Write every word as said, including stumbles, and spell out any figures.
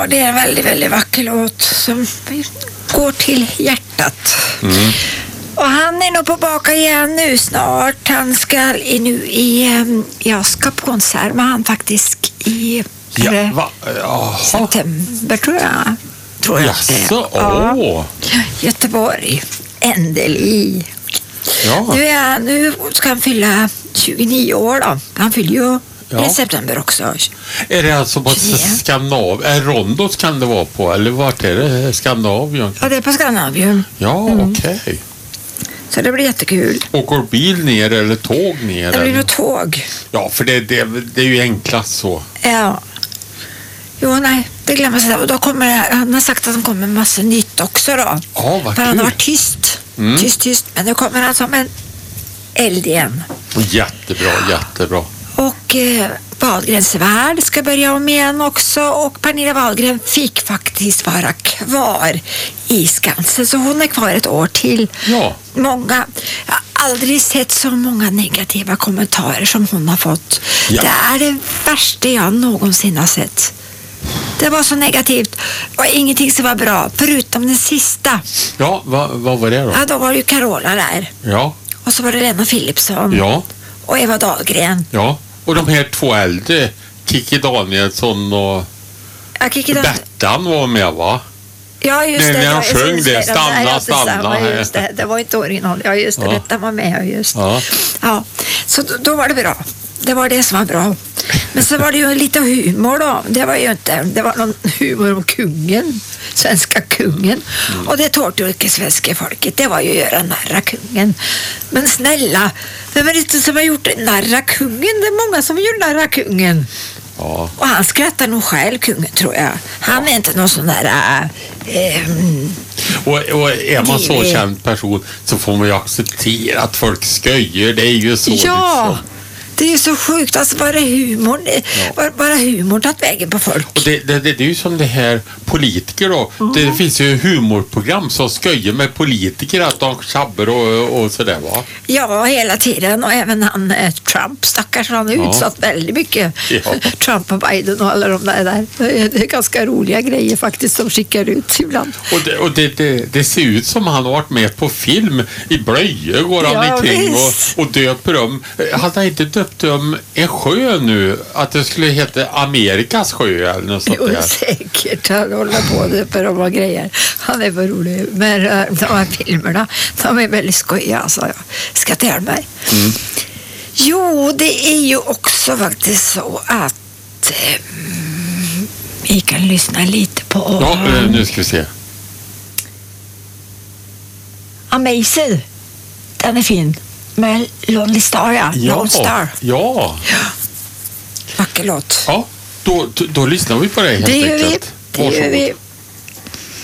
Ja, det är en väldigt, väldigt vacker låt som går till hjärtat. Mm. Och han är nog på baka igen nu snart. Han ska i, nu i... Jag ska på konsert med han faktiskt i Ja, va? september, tror jag. Tror jag Jaså, det. Ja. åh. Göteborg. Ändelig. Ja. Nu, är, nu ska han fylla tjugonio år då. Han fyller ju Ja. i september också. Är det alltså på Skandinavien? Är Rhodos kan det vara på? Eller vart är det? Skandinavien? Ja, det är på Skandinavien. Ja, Mm. okej. Okay. Så det blir jättekul. Åker bil ner eller tåg ner? Det blir eller? nog tåg. Ja, för det, det, det är ju enklast så. Ja. Jo, nej, det glömmer sig. Och då kommer, han har sagt att han kommer med massa nytt också då. Ja, vad För han kul. har varit tyst. Mm. Tyst, tyst. Men nu kommer han som en eld igen. Jättebra, jättebra. Och eh, Wahlgrens värld ska börja om igen också. Och Pernilla Wahlgren fick faktiskt vara kvar i Skansen. Så hon är kvar ett år till. Ja. Många, jag har aldrig sett så många negativa kommentarer som hon har fått. Ja. Det är det värsta jag någonsin har sett. Det var så negativt. Och ingenting som var bra, förutom den sista. Ja, vad, vad var det då? Ja, då var det ju Carola där. Ja, Och så var det Lena Philipsson. ja, Och Eva Dahlgren. ja. Och de här två äldre, Kiki Danielsson och Ja, Kiki Dahl- Bettan var med, va? Ja, just Nej, det. när ja, han just sjöng det, de stanna, där, ja, stanna. detsamma, Just det. det var inte original. Ja, just det. Ja. Detta var med. Ja, just. Ja. Ja, så då, då var det bra. Det var det som var bra. Men så var det ju lite humor då. Det var ju inte, det var någon humor om kungen, svenska kungen. Mm. Och det tårte inte svenska folket. Det var ju att göra narra kungen. Men snälla, vem är det inte som har gjort narra kungen? Det är många som gör narra kungen. Ja. Och han skrattar nog själv, kungen, tror jag. Han är inte någon sån där... Äh, ähm, Och, och är man så det- känd person så får man ju acceptera att folk sköjer. Det är ju så. ja, Liksom. det är ju så sjukt. Alltså bara humorn, Ja. bara, bara humorn tagit vägen på folk. Och det, det, det, det är ju som det här politiker då. Mm. Det finns ju humorprogram som sköjer med politiker att de tjabbar och, och sådär, va? Ja, hela tiden. Och även han eh, Trump, stackars, han har Ja. utsatt väldigt mycket. Ja. Trump och Biden och alla de där. där. Det är- Det är ganska roliga grejer faktiskt som skickar ut ibland. Och, det, och det, det, det ser ut som han har varit med på film. I blöjor går han Ja, omkring visst. och, och döper om. Han har inte döpt om en sjö nu. Att det skulle heta Amerikas sjö eller något sånt Jo, där. säkert. Han håller på och döper om och grejer. Han är för rolig. Men äh, de här filmerna, de är väldigt skojiga. Alltså, jag ska till mig. Mm. Jo, det är ju också faktiskt så att eh, vi kan lyssna lite på Ja, eh, nu ska vi se. Amazing. Den är fin. Med Lonely Star, ja. Lone Star. ja. Vacker låt. Ja, då, då, då lyssnar vi på det helt Det gör vi. enkelt. Det gör vi. Varsågod.